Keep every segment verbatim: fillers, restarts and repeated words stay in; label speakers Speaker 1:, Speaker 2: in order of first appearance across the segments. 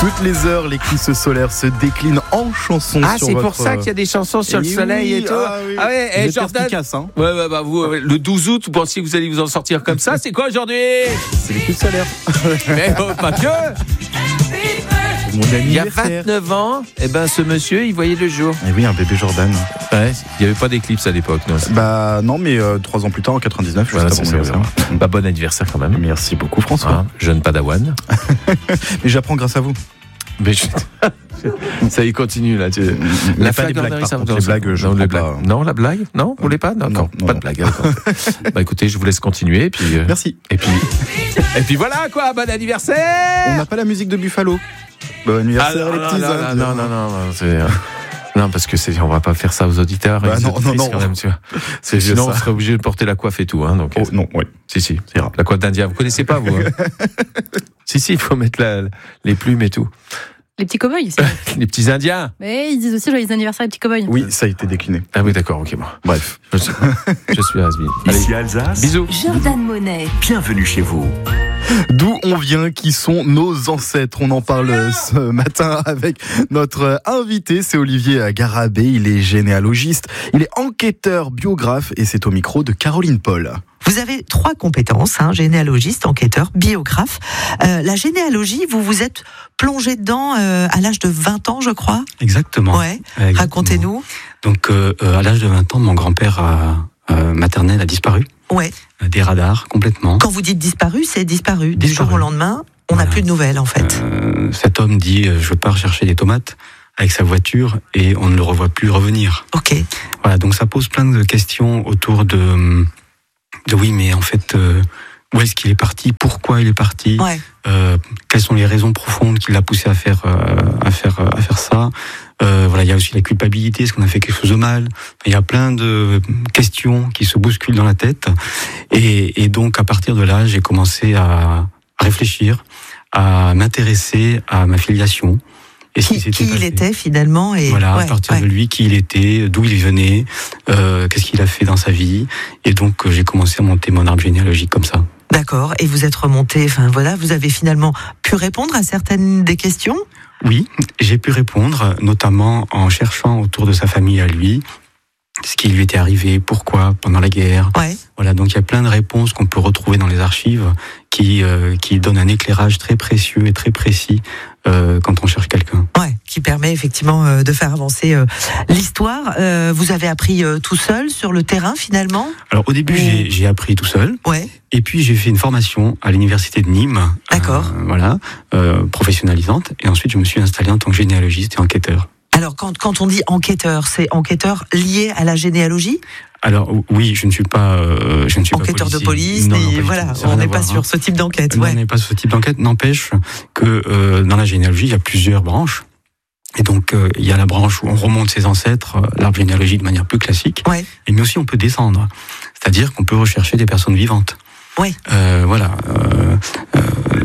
Speaker 1: Toutes les heures, l'éclipse solaire se décline en chansons.
Speaker 2: Ah,
Speaker 1: sur
Speaker 2: c'est
Speaker 1: votre...
Speaker 2: pour ça qu'il y a des chansons sur
Speaker 1: et
Speaker 2: le soleil
Speaker 1: oui,
Speaker 2: et tout.
Speaker 1: Ah, oui.
Speaker 2: Ah ouais, et Jordan.
Speaker 1: Hein.
Speaker 2: Ouais, ouais, bah vous, le douze août, vous pensiez que vous alliez vous en sortir comme ça? C'est quoi aujourd'hui?
Speaker 1: C'est l'éclipse solaire.
Speaker 2: Mais oh, pas que.
Speaker 1: Mon
Speaker 2: Il y a
Speaker 1: anniversaire.
Speaker 2: vingt-neuf ans, et ben ce monsieur, il voyait le jour.
Speaker 1: Et oui, un bébé Jordan.
Speaker 2: Ouais, il n'y avait pas d'éclipse à l'époque, non?
Speaker 1: Bah non, mais euh, trois ans plus tard, en quatre-vingt-dix-neuf,
Speaker 2: Voilà,
Speaker 1: juste
Speaker 2: c'est
Speaker 1: avant
Speaker 2: ça,
Speaker 1: mon anniversaire.
Speaker 2: bah, bon anniversaire quand même.
Speaker 1: Merci beaucoup, François.
Speaker 2: Hein, jeune padawan.
Speaker 1: Mais j'apprends grâce à vous.
Speaker 2: Mais je... ça y continue là. Tu...
Speaker 1: La pas des blagues, par contre, les blagues, je
Speaker 2: non,
Speaker 1: comprends
Speaker 2: les blagues.
Speaker 1: pas.
Speaker 2: Non, la blague. Non, vous voulez pas? Non,
Speaker 1: Non,
Speaker 2: non,
Speaker 1: non,
Speaker 2: pas
Speaker 1: non.
Speaker 2: de blague. Bah écoutez, je vous laisse continuer. Et puis, euh,
Speaker 1: Merci.
Speaker 2: Et puis, et puis voilà quoi. Bon anniversaire.
Speaker 1: On n'a pas la musique de Buffalo. Bon
Speaker 2: Ah,
Speaker 1: anniversaire,
Speaker 2: non,
Speaker 1: les
Speaker 2: non,
Speaker 1: petits.
Speaker 2: non,
Speaker 1: hein.
Speaker 2: non, non, non, non, non, c'est, euh, non, parce que c'est, on va pas faire ça aux auditeurs.
Speaker 1: Bah
Speaker 2: et aux
Speaker 1: non,
Speaker 2: auditrices,
Speaker 1: non, non.
Speaker 2: quand même, tu vois.
Speaker 1: C'est juste
Speaker 2: Sinon,
Speaker 1: ça.
Speaker 2: on serait obligé de porter la coiffe et tout, hein. Donc,
Speaker 1: Oh non, oui.
Speaker 2: si, si,
Speaker 1: C'est rare.
Speaker 2: la coiffe d'Indien. Vous connaissez pas, vous? Hein. Si, si, il faut mettre la, les plumes et tout.
Speaker 3: Les petits cow-boys.
Speaker 2: Les petits Indiens.
Speaker 3: Mais ils disent aussi joyeux anniversaire les petits cow-boys.
Speaker 1: Oui, ça a été décliné.
Speaker 2: Ah oui, d'accord, ok, bon.
Speaker 1: Bref.
Speaker 2: Je suis, je suis Asbin. Allez,
Speaker 4: Ici Alsace,
Speaker 2: bisous.
Speaker 5: Jordan Monet.
Speaker 4: bienvenue chez vous.
Speaker 1: D'où on vient, qui sont nos ancêtres? On en parle ce matin avec notre invité, c'est Olivier Garabé. Il est généalogiste, il est enquêteur, biographe et c'est au micro de Caroline Paul.
Speaker 6: Vous avez trois compétences, hein, généalogiste, enquêteur, biographe. Euh, la généalogie, vous vous êtes plongé dedans euh, à l'âge de vingt ans, je crois.
Speaker 7: Exactement.
Speaker 6: Ouais.
Speaker 7: Exactement.
Speaker 6: Racontez-nous.
Speaker 7: Donc, euh, à l'âge de vingt ans, mon grand-père a, euh, maternel a disparu.
Speaker 6: Ouais.
Speaker 7: Euh, des radars, complètement.
Speaker 6: Quand vous dites disparu, c'est disparu. Du
Speaker 7: Disparu.
Speaker 6: jour au lendemain, on n'a
Speaker 7: Voilà.
Speaker 6: plus de nouvelles, en fait.
Speaker 7: Euh, cet homme dit euh, je pars chercher des tomates avec sa voiture et on ne le revoit plus revenir.
Speaker 6: Ok.
Speaker 7: Voilà, donc ça pose plein de questions autour de, de oui, mais en fait, euh, où est-ce qu'il est parti? Pourquoi il est parti?
Speaker 6: Ouais.
Speaker 7: Euh, quelles sont les raisons profondes qui l'a poussé à faire euh, à faire à faire ça? Euh, voilà, il y a aussi la culpabilité, est-ce qu'on a fait quelque chose de mal? Il y a plein de questions qui se bousculent dans la tête, et, et donc à partir de là, j'ai commencé à réfléchir, à m'intéresser à ma filiation. Et ce
Speaker 6: Qui,
Speaker 7: s'était
Speaker 6: qui il
Speaker 7: passé.
Speaker 6: était finalement et
Speaker 7: Voilà,
Speaker 6: ouais,
Speaker 7: à partir
Speaker 6: ouais.
Speaker 7: de lui, qui il était, d'où il venait, euh, qu'est-ce qu'il a fait dans sa vie, et donc euh, j'ai commencé à monter mon arbre généalogique comme ça.
Speaker 6: D'accord. Et vous êtes remonté. Enfin voilà, vous avez finalement pu répondre à certaines des questions.
Speaker 7: Oui, j'ai pu répondre, notamment en cherchant autour de sa famille à lui, ce qui lui était arrivé, pourquoi, pendant la guerre.
Speaker 6: Ouais.
Speaker 7: Voilà, donc il y a plein de réponses qu'on peut retrouver dans les archives qui, euh, qui donnent un éclairage très précieux et très précis euh, quand on cherche quelqu'un.
Speaker 6: Ouais. Qui permet effectivement euh, de faire avancer euh, l'histoire. Euh, vous avez appris euh, tout seul sur le terrain finalement.
Speaker 7: Alors au début,
Speaker 6: Mmh.
Speaker 7: j'ai, j'ai appris tout seul.
Speaker 6: Ouais.
Speaker 7: Et puis j'ai fait une formation à l'université de Nîmes,
Speaker 6: D'accord.
Speaker 7: euh, voilà, euh, professionnalisante. Et ensuite je me suis installé en tant que généalogiste et enquêteur.
Speaker 6: Alors quand, quand on dit enquêteur, c'est enquêteur lié à la généalogie?
Speaker 7: Alors oui, je ne suis pas, euh, je ne suis
Speaker 6: Enquêteur
Speaker 7: pas
Speaker 6: de
Speaker 7: policier.
Speaker 6: police,
Speaker 7: Non, non,
Speaker 6: ni-
Speaker 7: pas du
Speaker 6: voilà,
Speaker 7: tout. Ça n'a
Speaker 6: on
Speaker 7: rien
Speaker 6: n'est
Speaker 7: à
Speaker 6: pas
Speaker 7: voir,
Speaker 6: sur
Speaker 7: hein.
Speaker 6: ce type d'enquête.
Speaker 7: Non,
Speaker 6: Ouais.
Speaker 7: on n'est pas sur ce type d'enquête. N'empêche que euh, dans la généalogie, il y a plusieurs branches. Et donc euh, il y a la branche où on remonte ses ancêtres, euh, l'arbre généalogique de manière plus classique.
Speaker 6: Ouais.
Speaker 7: Et mais aussi on peut descendre, c'est-à-dire qu'on peut rechercher des personnes vivantes.
Speaker 6: Ouais.
Speaker 7: Euh, voilà. Euh, euh,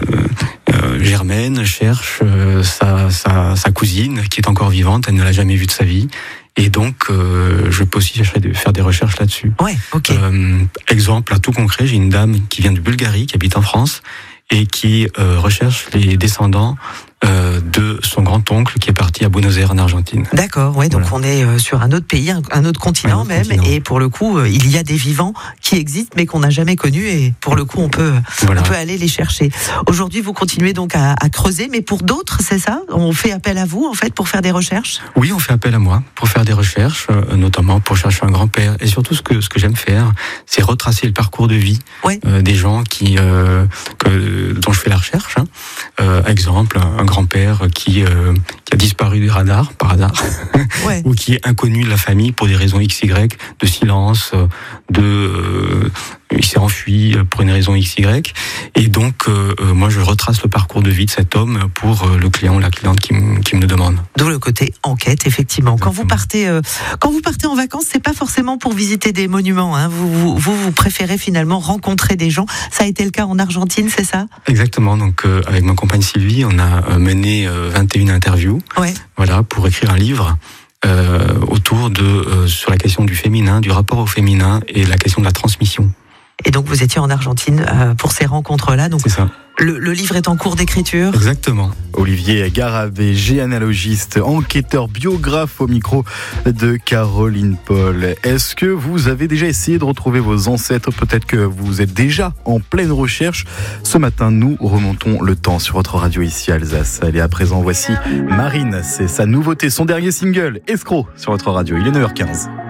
Speaker 7: euh, Germaine cherche euh, sa, sa, sa cousine qui est encore vivante, elle ne l'a jamais vue de sa vie. Et donc, euh, je peux aussi chercher de faire des recherches là-dessus.
Speaker 6: Ouais. Ok.
Speaker 7: Euh, exemple, à tout concret, j'ai une dame qui vient de Bulgarie, qui habite en France, et qui euh, recherche les descendants euh, de son grand-oncle qui est parti à Buenos Aires en Argentine.
Speaker 6: D'accord, ouais, donc
Speaker 7: Voilà.
Speaker 6: on est euh, sur un autre pays, un, un autre continent
Speaker 7: Un autre
Speaker 6: même,
Speaker 7: continent.
Speaker 6: et pour le coup, euh, il y a des vivants qui existent mais qu'on n'a jamais connus, et pour le coup, on peut,
Speaker 7: Voilà.
Speaker 6: on peut aller les chercher. Aujourd'hui, vous continuez donc à, à creuser, mais pour d'autres, c'est ça? On fait appel à vous, en fait, pour faire des recherches?
Speaker 7: Oui, on fait appel à moi pour faire des recherches, euh, notamment pour chercher un grand-père. Et surtout, ce que ce que j'aime faire, c'est retracer le parcours de vie
Speaker 6: Ouais.
Speaker 7: euh, des gens qui euh, que dont je fais la recherche. Hein. Euh, exemple, un, un grand-père qui euh, qui a disparu des radars par hasard,
Speaker 6: Ouais.
Speaker 7: ou qui est inconnu de la famille pour des raisons X Y, de silence, de euh, il s'est enfui pour une raison X Y. Et donc, euh, moi, je retrace le parcours de vie de cet homme pour euh, le client ou la cliente qui, m- qui me le demande.
Speaker 6: D'où le côté enquête, effectivement. Quand vous
Speaker 7: Exactement.
Speaker 6: partez, euh, quand vous partez en vacances, c'est pas forcément pour visiter des monuments. Hein. Vous, vous, vous, vous préférez finalement rencontrer des gens. Ça a été le cas en Argentine, c'est ça?
Speaker 7: Exactement. Donc, euh, avec ma compagne Sylvie, on a euh, mené euh, vingt et une interviews,
Speaker 6: Ouais.
Speaker 7: voilà, pour écrire un livre euh, autour de euh, sur la question du féminin, du rapport au féminin et la question de la transmission.
Speaker 6: Et donc vous étiez en Argentine euh, pour ces rencontres-là. Donc
Speaker 7: C'est ça.
Speaker 6: Le, le livre est en cours d'écriture.
Speaker 7: Exactement.
Speaker 1: Olivier Garabé, généalogiste, enquêteur, biographe au micro de Caroline Paul. Est-ce que vous avez déjà essayé de retrouver vos ancêtres? Peut-être que vous êtes déjà en pleine recherche. Ce matin, nous remontons le temps sur votre radio ici à Alsace. Allez, à présent, voici Marine. C'est sa nouveauté, son dernier single, Escroc, sur votre radio. Il est neuf heures quinze.